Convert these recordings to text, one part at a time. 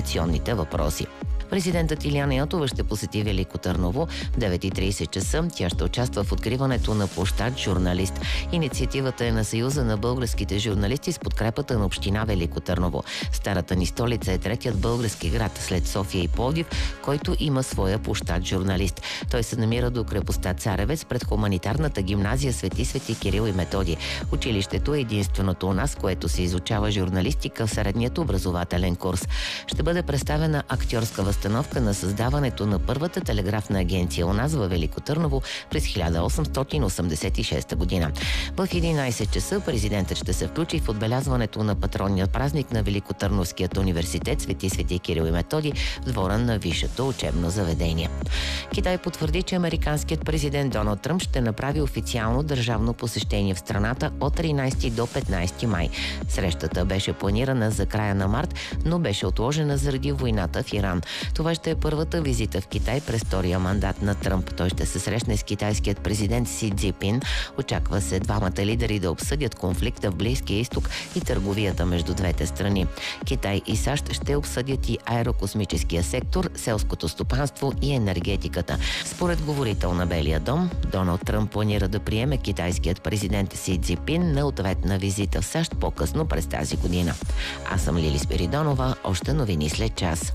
миграционните въпроси. Президентът Илияна Йотова ще посети Велико Търново в 9:30 часа. Тя ще участва в откриването на площад Журналист. Инициативата е на Съюза на българските журналисти с подкрепата на община Велико Търново. Старата ни столица е третият български град след София и Пловдив, който има своя площад Журналист. Той се намира до крепостта Царевец пред хуманитарната гимназия Свети Кирил и Методий. Училището е единственото у нас, което се изучава журналистика в средният образователен курс. Ще бъде представена актьорска възстановка на създаването на първата телеграфна агенция у нас във Велико Търново през 1886 година. В 11 часа президентът ще се включи в отбелязването на патронния празник на Великотърновският университет Свети Кирил и Методий в двора на висшето учебно заведение. Китай потвърди, че американският президент Доналд Тръмп ще направи официално държавно посещение в страната от 13 до 15 май. Срещата беше планирана за края на март, но беше отложена заради войната в Иран. Това ще е първата визита в Китай през втория мандат на Тръмп. Той ще се срещне с китайският президент Си Цзинпин. Очаква се двамата лидери да обсъдят конфликта в Близкия изток и търговията между двете страни. Китай и САЩ ще обсъдят и аерокосмическия сектор, селското стопанство и енергетиката. Според говорител на Белия дом, Доналд Тръмп планира да приеме китайският президент Си Цзинпин на ответна визита в САЩ по-късно през тази година. Аз съм Лили Спиридонова. Още новини след час.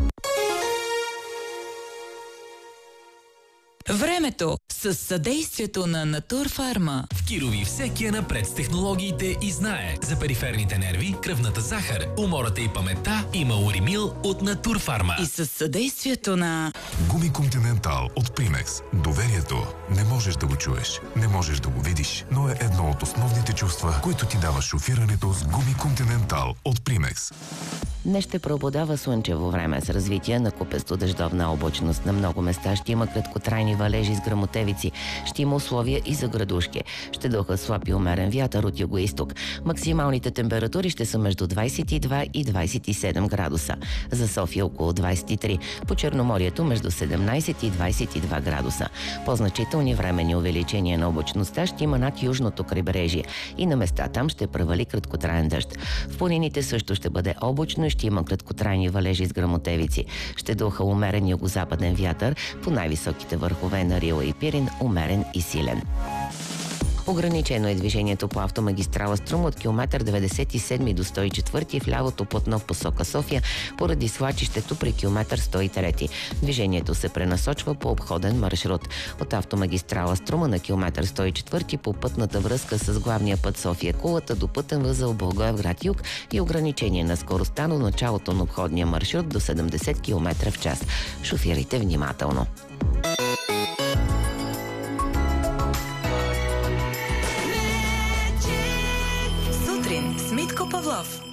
Времето с съдействието на Натурфарма. В Кирови всеки е напред с технологиите и знае. За периферните нерви, кръвната захар, умората и паметта има Уримил от Натурфарма. И с съдействието на Гуми Континентал от Примекс. Доверието не можеш да го чуеш, не можеш да го видиш, но е едно от основните чувства, които ти дава шофирането с Гуми Континентал от Примекс. Днес ще преобладава слънчево време с развитие на купесто-дъждовна облачност. На много места ще има краткотрайни валежи с гръмотевици. Ще има условия и за градушки. Ще духа слаб и умерен вятър от юго-исток. Максималните температури ще са между 22 и 27 градуса. За София около 23. По Черноморието между 17 и 22 градуса. По-значителни временни увеличения на облачността ще има над южното крайбрежие. И на места там ще превали краткотраен дъжд. В планините също ще бъде облачно, ще има краткотрайни валежи с гръмотевици. Ще духа умерен югозападен вятър, по най-високите върхове на Рила и Пирин умерен и силен. Ограничено е движението по автомагистрала Струма от километър 97 до 104 в лявото платно в посока София поради свлачището при километър 103. Движението се пренасочва по обходен маршрут. От автомагистрала Струма на километър 104 по пътната връзка с главния път София-Кулата до пътен възел Благоевград юг и ограничение на скоростта на началото на обходния маршрут до 70 км в час. Шофирайте внимателно. Сутрин с Митко Павлов.